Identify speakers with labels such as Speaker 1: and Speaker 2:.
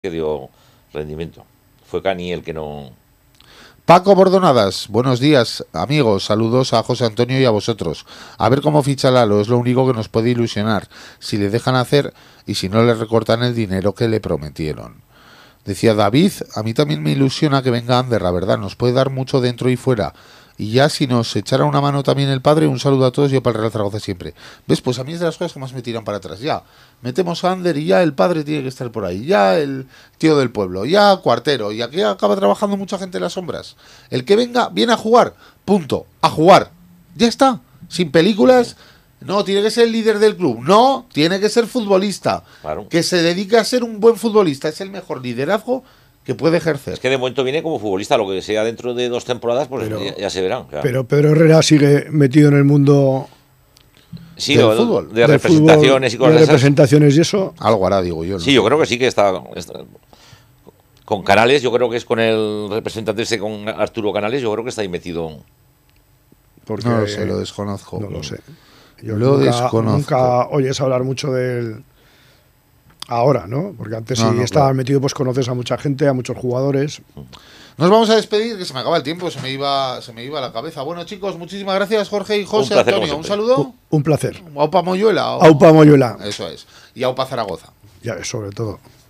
Speaker 1: que dio rendimiento. Fue Cani el que no...
Speaker 2: Paco Bordonadas, buenos días amigos, saludos a José Antonio y a vosotros. A ver cómo ficha Lalo, es lo único que nos puede ilusionar, si le dejan hacer y si no le recortan el dinero que le prometieron. Decía David, a mí también me ilusiona que venga Ander, la verdad, nos puede dar mucho dentro y fuera. Y ya si nos echara una mano también el padre, un saludo a todos y yo para el Real Zaragoza siempre. ¿Ves? Pues a mí es de las cosas que más me tiran para atrás. Ya, metemos a Ander y ya el padre tiene que estar por ahí. Ya el tío del pueblo, ya Cuartero. Y aquí acaba trabajando mucha gente en las sombras. El que venga, viene a jugar. Punto. A jugar. Ya está. Sin películas. No, tiene que ser el líder del club. No, tiene que ser futbolista.
Speaker 1: Claro.
Speaker 2: Que se dedique a ser un buen futbolista. Es el mejor liderazgo que puede ejercer.
Speaker 1: Es que de momento viene como futbolista, lo que sea dentro de 2 temporadas, pues ya se verán. Claro.
Speaker 3: Pero Pedro Herrera sigue metido en el mundo
Speaker 1: Sí,
Speaker 2: del fútbol.
Speaker 1: de representaciones
Speaker 3: fútbol,
Speaker 1: y cosas
Speaker 3: de
Speaker 1: esas.
Speaker 3: representaciones y eso.
Speaker 2: Algo hará, digo yo. ¿no?
Speaker 1: Sí, yo creo que sí que está con Canales, yo creo que es con el representante ese, con Arturo Canales, yo creo que está ahí metido.
Speaker 3: Porque
Speaker 2: No lo sé, lo desconozco.
Speaker 3: No lo sé. Yo
Speaker 2: Lo desconozco.
Speaker 3: nunca oyes hablar mucho del ahora, ¿no? Porque antes
Speaker 2: No,
Speaker 3: sí
Speaker 2: no,
Speaker 3: estabas
Speaker 2: claro.
Speaker 3: metido, pues conoces a mucha gente, a muchos jugadores.
Speaker 2: Nos vamos a despedir, que se me acaba el tiempo, se me iba la cabeza. Bueno, chicos, muchísimas gracias, Jorge y José
Speaker 1: placer,
Speaker 2: Antonio.
Speaker 1: como
Speaker 2: Un
Speaker 1: siempre.
Speaker 2: saludo.
Speaker 3: Un placer.
Speaker 2: Aupa Moyuela.
Speaker 3: Aupa Moyuela.
Speaker 2: Eso es. Y Aupa Zaragoza.
Speaker 3: Ya, sobre todo.